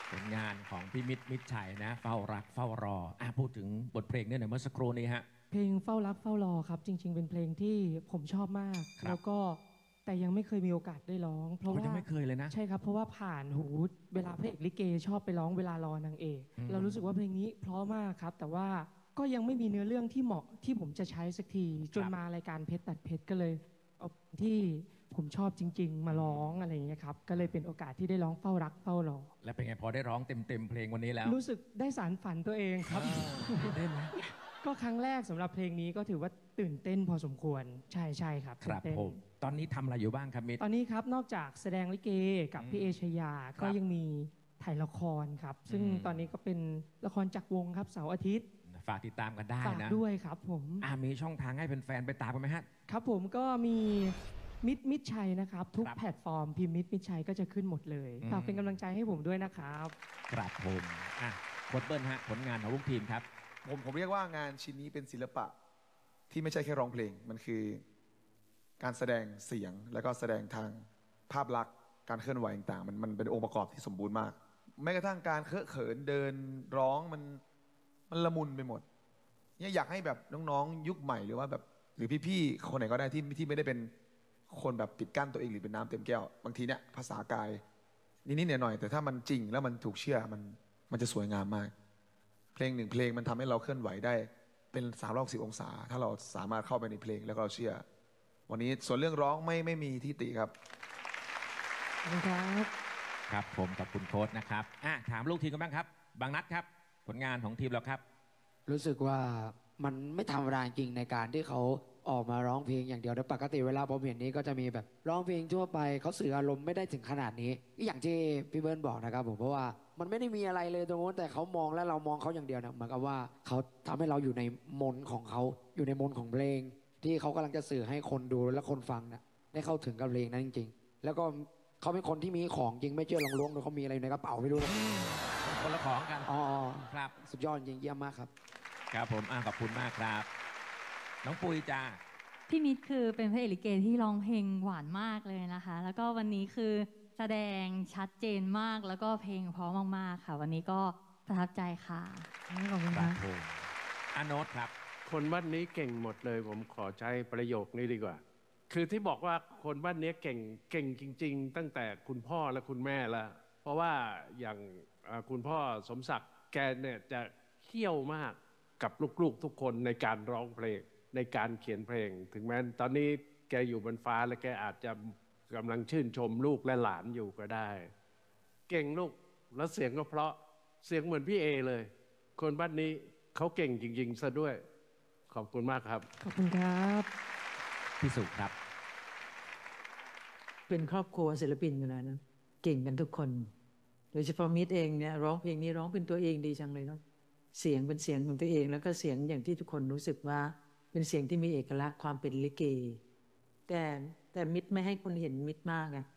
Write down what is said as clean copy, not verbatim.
ผลงานของพี่มิตรชัยนะเฝ้ารักเฝ้ารอพูดถึงบทเพลงเนี่ยหน่อยเมื่อสักครู่นี้ฮะเพลงเฝ้ารักเฝ้ารอครับจริงๆเป็นเพลงที่ผมชอบมากแล้วก็แต่ยังไม่เคยมีโอกาสได้ร้องเพราะว่ายังไม่เคยเลยนะใช่ครับเพราะว่าผ่านหูเวลาพระเอกลิเกชอบไปร้องเวลารอนางเอกเรารู้สึกว่าเพลงนี้เพราะมากครับแต่ว่าก็ยังไม่มีเนื้อเรื่องที่เหมาะที่ผมจะใช้สักทีจนมารายการเพชรตัดเพชรก็เลยเอาที่ผมชอบจริงๆมาร้องอะไรอย่างเงี้ยครับก็เลยเป็นโอกาสที่ได้ร้องเฝ้ารักเฝ้ารอและเป็นไงพอได้ร้องเต็มเพลงวันนี้แล้วรู้สึกได้สารฝันตัวเองครับได้ไหมก็ครั้งแรกสำหรับเพลงนี้ก็ถือว่าตื่นเต้นพอสมควรใช่ครับครับผมตอนนี้ทำอะไรอยู่บ้างครับมิตรตอนนี้ครับนอกจากแสดงลิเกกับพี่เอชยาก็ยังมีถ่ายละครครับซึ่งตอนนี้ก็เป็นละครจักรวงครับเสาร์อาทิตย์ฝากติดตามกันได้ฝากนะด้วยครับผมมีช่องทางให้แฟนๆไปตามกันไหมฮะครับผมก็มีมิตรชัยนะครับทุกแพลตฟอร์มพิมพ์มิตรชัยก็จะขึ้นหมดเลยฝากเป็นกำลังใจให้ผมด้วยนะครับครับผมโค้ชเบิ้ลฮะผลงานของลูกทีมครับผมเรียกว่างานชิ้นนี้เป็นศิลปะที่ไม่ใช่แค่ร้องเพลงมันคือการแสดงเสียงแล้วก็แสดงทางภาพลักษณ์การเคลื่อนไหวต่างๆมันเป็นองค์ประกอบที่สมบูรณ์มากแม้กระทั่งการเคอะเขินเดินร้องมันละมุนไปหมดเนี่ยอยากให้แบบน้องๆยุคใหม่หรือว่าแบบหรือพี่ๆคนไหนก็ได้ที่ไม่ได้เป็นคนแบบปิดกั้นตัวเองหรือเป็นน้ำเต็มแก้วบางทีเนี่ยภาษากายนิดๆหน่อยๆแต่ถ้ามันจริงแล้วมันถูกเชื่อมันจะสวยงามมากเพลงหนึ่งเพลงมันทำให้เราเคลื่อนไหวได้เป็น360 องศาถ้าเราสามารถเข้าไปในเพลงแล้วก็เราเชื่อวันนี้ส่วนเรื่องร้องไม่มีที่ติครับขอบคุณครับครับผมกับคุณโค้ชนะครับถามลูกทีมกันบ้างครับบางนัดครับผลงานของทีมเราครับรู้สึกว่ามันไม่ธรรมดาจริงในการที่เขาออกมาร้องเพลงอย่างเดียวโดยปกติเวลาผมเห็นนี้ก็จะมีแบบร้องเพลงทั่วไปเขาสื่ออารมณ์ไม่ได้ถึงขนาดนี้อย่างที่พี่เบิร์นบอกนะครับผมเพราะว่ามันไม่ได้มีอะไรเลยตรงนู้นแต่เขามองและเรามองเขาอย่างเดียวนะเหมือนกับว่าเขาทำให้เราอยู่ในมนของเขาอยู่ในมนของเพลงที่เขากำลังจะสื่อให้คนดูและคนฟังนะได้เข้าถึงกับเพลงนั้นจริงๆแล้วก็เขาเป็นคนที่มีของจริงไม่เชื่อลองล้วงดูเขามีอะไรอยู่ในกระเป๋าไม่รู้นะคนละของกันอ๋อครับสุดยอดจริงเยี่ยมมากครับครับผมขอบคุณมากครับน้องปุยจ้าพี่มิตรคือเป็นพระเอกลิเกที่ร้องเพลงหวานมากเลยนะคะแล้วก็วันนี้คือแสดงชัดเจนมากแล้วก็เพลงเพราะมากๆค่ะวันนี้ก็ประทับใจค่ะขอบคุณคครัรับบ ผมโน้ตครับคนบ้านนี้เก่งหมดเลยผมขอใช้ประโยคนี้ดีกว่าคือที่บอกว่าคนบ้านนี้เก่งจริงๆตั้งแต่คุณพ่อและคุณแม่แล้วเพราะว่าอย่างคุณพ่อสมศักดิ์แกเนี่ยจะเขี้ยวมากกับลูกๆทุกคนในการร้องเพลงในการเขียนเพลงถึงแม้ตอนนี้แกอยู่บนฟ้าและแกอาจจะกำลังชื่นชมลูกและหลานอยู่ก็ได้เก่งลูกแล้วเสียงก็เพราะเสียงเหมือนพี่เอเลยคนบ้านนี้เขาเก่งจริงๆซะด้วยขอบคุณมากครับขอบคุณครับพี่สุครับเป็นครอบครัวศิลปินอยู่แล้วนะเก่งกันทุกคนโดยเฉพาะมิตรเองเนี่ยร้องเพลงนี้ร้องเป็นตัวเองดีจังเลยเนาะเสียงเป็นเสียงของตัวเองแล้วก็เสียงอย่างที่ทุกคนรู้สึกว่าเป็นเสียงที่มีเอกลักษณ์ความเป็นลิเกแต่มิตรไม่ให้คนเห็นมิตรมากนะ